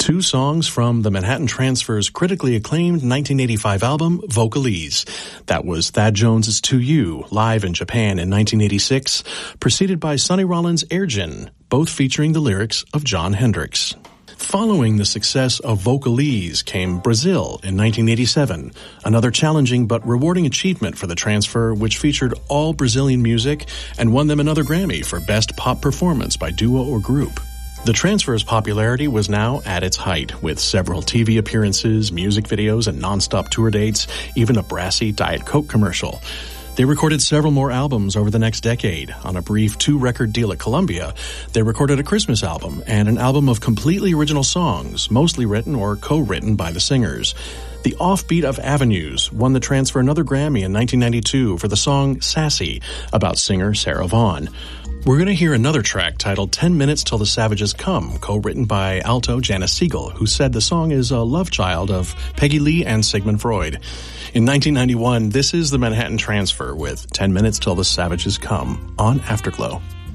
Two songs from the Manhattan Transfer's critically acclaimed 1985 album, Vocalese. That was Thad Jones's To You, live in Japan in 1986, preceded by Sonny Rollins' Air Gin, both featuring the lyrics of Jon Hendricks. Following the success of Vocalese came Brazil in 1987, another challenging but rewarding achievement for the Transfer, which featured all Brazilian music and won them another Grammy for Best Pop Performance by Duo or Group. The Transfer's popularity was now at its height, with several TV appearances, music videos, and non-stop tour dates, even a brassy Diet Coke commercial. They recorded several more albums over the next decade. On a brief 2-record deal at Columbia, they recorded a Christmas album and an album of completely original songs, mostly written or co-written by the singers. The Offbeat of Avenues won the Transfer another Grammy in 1992 for the song Sassy, about singer Sarah Vaughan. We're going to hear another track titled 10 Minutes Till the Savages Come, co-written by alto Janice Siegel, who said the song is a love child of Peggy Lee and Sigmund Freud. In 1991, this is the Manhattan Transfer with 10 Minutes Till the Savages Come on Afterglow.